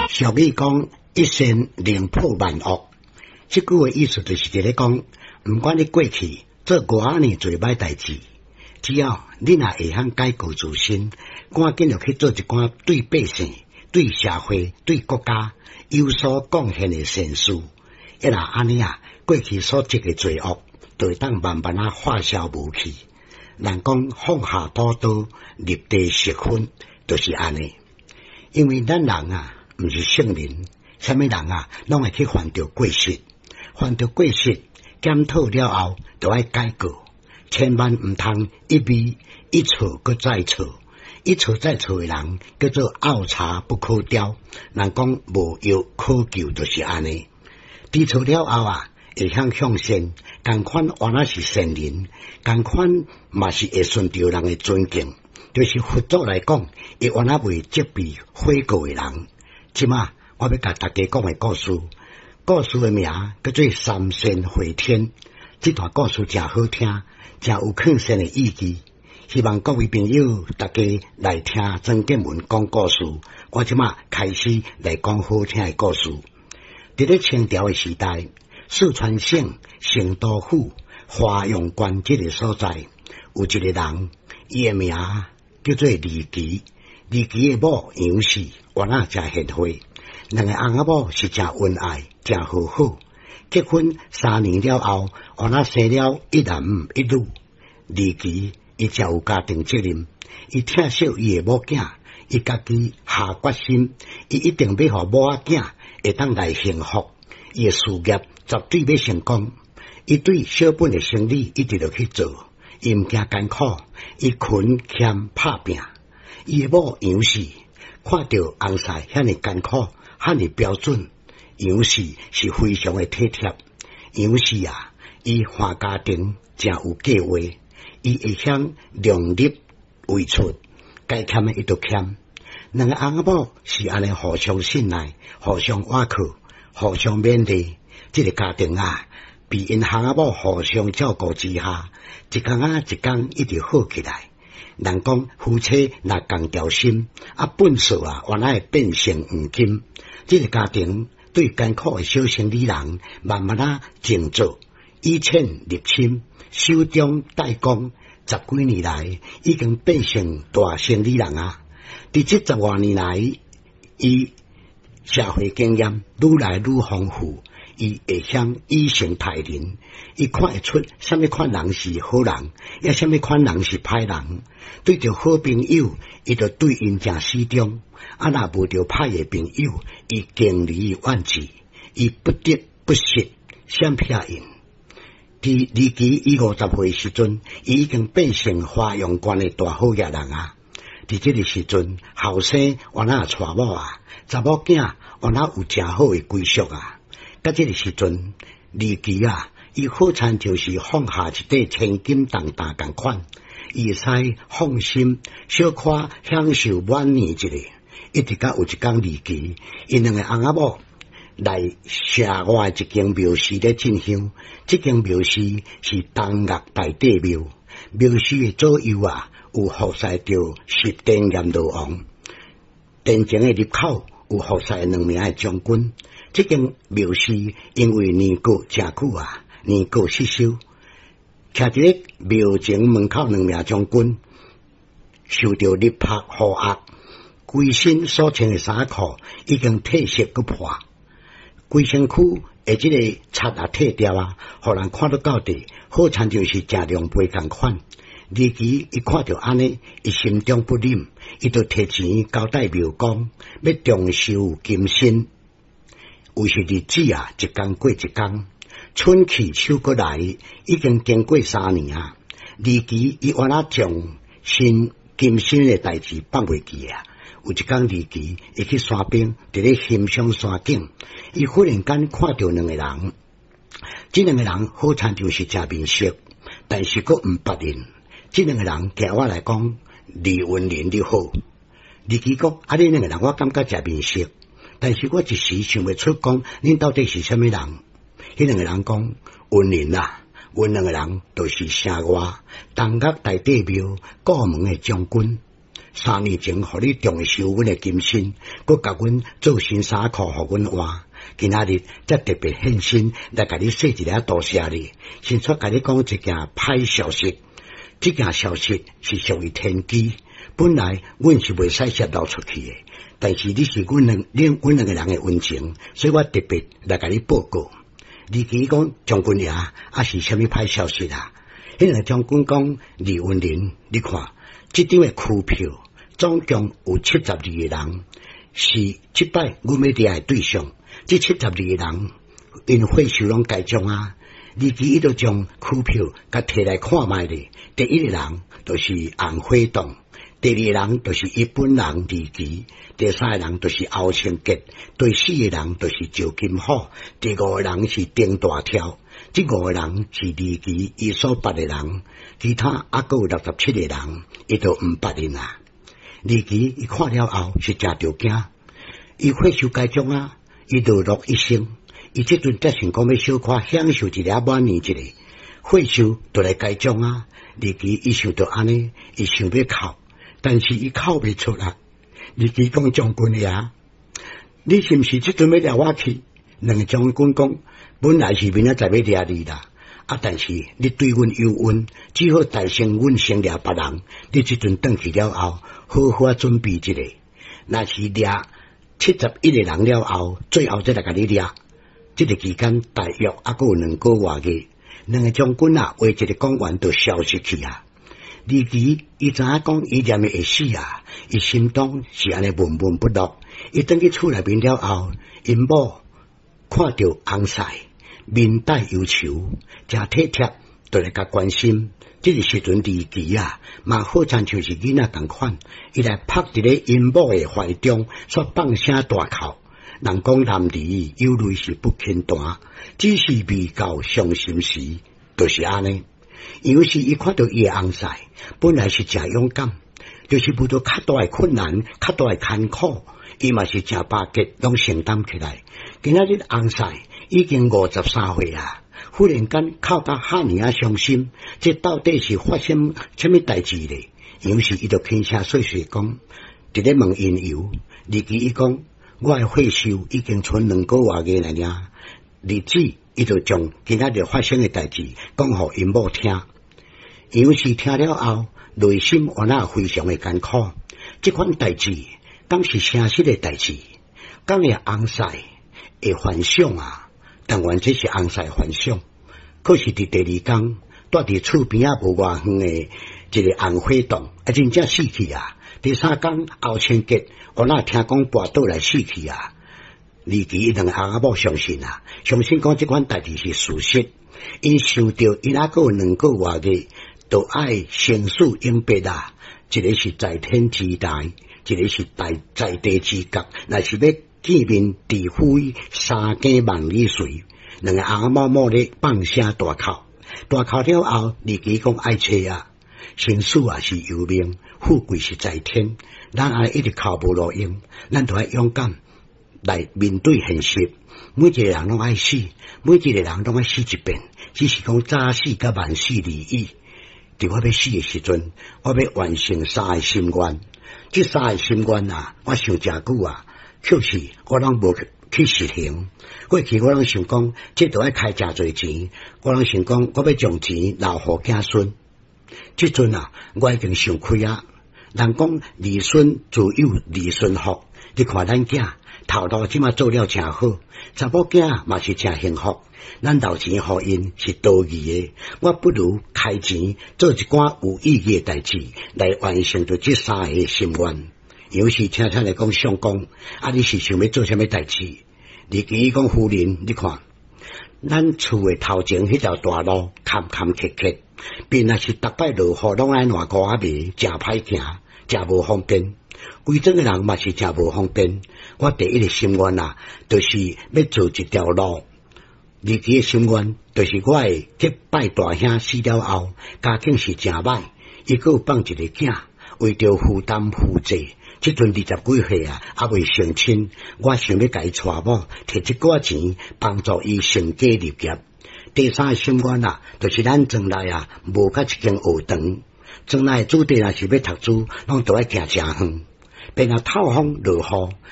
俗语讲一善能破万恶，这句话意思就是在咧讲，不管你过去做偌尼做歹代志，只要你若会晓改过自新，赶紧就去做一寡对百姓、对社会、对国家有所贡献的善事，一若安尼啊，过去所积的罪恶，就会当慢慢啊化消无去。人讲放下屠刀，立地成佛，就是安尼。因为咱人啊，毋是圣人，啥物人啊，拢会去犯着过失，犯着过失，检讨了后，就要改过，千万毋通一味一错搁再错，一错再错的人叫做拗柴不可雕。人讲无药可救，就是安尼。知错了后啊，会向善，同款原来是善人，同款嘛是会顺着人的尊敬。就是佛祖来讲，伊原来未责备悔过的人。即马我要甲大家讲的故事，故事的名叫做三善会天。这段故事真好听，真有劝善的意义。希望各位朋友大家来听曾建文讲故事。我即马开始来讲好听的故事。伫咧清朝的时代，四川省成都府华阳关这个所在，有一个人，伊的名叫做李琦。李琦的某杨氏原来真贤惠，两个翁仔某是真恩爱，真和好。结婚3年了后，原来生了一男一女。李琦伊真有家庭责任，伊疼惜伊的某囝，伊家己下决心，伊一定要互某仔囝会当来幸福，伊的事业绝对要成功。伊对小本的生意一直就去做，伊毋惊艰苦，伊勤俭拍拼。伊的某杨氏看到翁婿遐尼艰苦，遐尼标准，杨氏是非常的体贴。杨氏啊，伊换家庭真有计划，伊会晓量力为出，该欠的伊就欠。两个翁仔某是安尼互相信赖，互相倚靠，互相勉励。这个家庭啊，被因翁仔某互相照顾之下，一天啊一天一直好起来。人讲夫妻若共条心，本事啊原来会变成黄金。这个家庭对艰苦的小生意人，慢慢啊静坐，以欠入侵，手中代工，10几年来已经变成大生意人啊。伫这10多年来，伊社会经验愈来愈丰富，伊会晓以诚待人，伊看会出什么款人是好人，也什么款人是歹人。对着好朋友，伊就对因正始终；若无着歹的朋友，伊敬而远之，伊不得不惜闪避因。伫李琦伊50岁时阵，伊已经变成华阳关的大好业人啊！伫这个时阵，后生原来也娶某啊，查某囝原来有真好的归宿啊！到这个时阵，李琦啊，伊好惨就是放下一块千金重担共款，伊会使放心小可享受晚年一个，一直到有一天李琦，因两个翁仔某来社外一间庙寺咧进香。这间庙寺是东岳大帝庙，庙寺的左右啊有服侍着10殿阎罗王，殿前的入口有服侍2名的将军。这间庙寺因为年过真久啊，年过失修，徛伫咧庙前门口2名将军受到日拍雨压，规身所穿的衫裤已经褪色佮破，规身躯的这个漆也褪掉啊，互人看到底，好像就是正量杯共款。李琦伊看到安尼，伊心中不忍，伊就摕钱交代庙公，要重修金身。有时日子啊，一天过一天，春去秋过来，已经经过3年啊。李琦伊原来将新金身的代志放袂记啊。有一天，李琦伊去山边，伫咧欣赏山景，伊忽然间看到2个人，这2个人好像就是真面熟，但是佫毋捌认。这2个人听我来讲，李文林你好。李琦讲你2个人我感觉真面熟，但是我一时想袂出讲恁到底是什么人。迄2个人讲文林啊，阮2个人都是城外东岳大帝庙过门的将军。 3年前互你重收阮的金身，佮甲阮做新衫裤互阮换。今仔日则特别现身来甲你说一下多谢你。先出甲你讲一件歹消息，这件消息是属于天机，本来阮是袂使泄露出去的，但是你是阮两个人的恩情，所以我特别来甲你报告。你讲将军爷是虾米歹消息啊？迄个将军讲李文林，你看这张的股票总共有72个人，是这摆阮要抓的对象。这72个人因会收拢改奖啊，李奇伊就将股票甲摕来看卖咧。第一个人就是红火洞，第二个人就是伊本人李奇，第三个人就是欧清杰，第四个人就是赵金虎，第五个人是丁大跳。这5个人是李奇伊所捌的人，其他还有67个人，伊都毋捌因啊。李奇伊看了后是真着惊，伊会收改奖啊。伊落落一生，伊这阵则想讲要小可享受一下满年一个，会收就来改奖啊！李奇伊想到安尼，伊想要哭，但是伊哭袂出来。李奇讲将军爷，你是毋是这阵要抓我去？两个将军讲，本来是明仔载要抓你啦，但是你对阮有恩，只好代先阮先抓别人。你这阵转去了后，好好准备一下，若是抓71个人了后，最后再来甲你抓。这个期间大约还有2个月嘅，两个将军话一个讲完就消失去啊。李奇伊知影讲伊念会死啊，伊心中是安尼闷闷不乐。伊转去厝内面了后，因某看到红婿面带忧愁，真体贴，就来甲关心。这个时阵李奇嘛好像就是囡仔同款，伊来拍伫咧因某的怀中，煞放声大哭。人讲男儿有泪是不轻弹，只是未到伤心时，就是安尼。有时伊看到伊的红婿，本来是真勇敢，就是遇到较大的困难、较大的艰苦，伊嘛是真巴结，拢承担起来。今仔日红婿已经53岁啊，忽然间哭到遐尔伤心，这到底是发生什么代志咧？有时伊就轻声细细讲，伫咧问因由。李奇伊讲，我的会收已经剩2个月个了，日子伊就将今仔日发生的代志讲互因某听。有时听了后，内心原来非常的艰苦。这款代志当是诚实的代志，讲的红婿会幻想啊，当然这是红婿幻想。可是伫第2天，住伫厝边无偌远的一个红火洞，真正死去啊！第3天，欧清杰我那听讲跋倒来死去啊！李奇两个阿仔某相信啊，相信讲这款代志是事实。因想到因还有2个月个，都爱生死永别啊！一个是在天之大，一个是在地之角，若是要见面地灰3更万里水。两个阿某某咧放声大哭，大哭了后，李奇讲爱切啊，生死是由命，富贵是在天。咱爱一直哭无路用，咱就爱勇敢来面对现实。每一个人拢爱死，每一个人拢爱死一遍，只是讲早死甲晚死而已。伫我要死的时阵，我要完成3个心愿。这3个心愿我想真久啊，可是我拢无去实行。过去我拢想讲，这都要开真侪钱，我拢想讲，我要将钱留互子孙。这阵我已经想开啊。人讲儿孙自有儿孙福，你看咱囝头路即马做了真好，查某囝嘛是真幸福。咱留钱互因是多余的，我不如开钱做一寡有意义的代志，来完成着这3个心愿。有时听来讲相公，你是想要做什么代志？李奇讲夫人，你看，咱厝的头前迄条大路坎坎坷坷，便若是逐摆落雨，拢爱烂裤仔迷，真歹行，真无方便。规整个人嘛是真无方便。我第一个心愿就是要做一条路。李奇的心愿就是我的结拜大兄死了后，家境是真歹，伊还有放一个囝，为着负担负债。这阵20几岁还未成亲，我想要甲伊娶某，摕一寡钱帮助伊成家立业。第3个心愿就是咱庄内无甲一间学堂， 将来子弟若是要读书，拢都爱行诚远。便若透风落雨，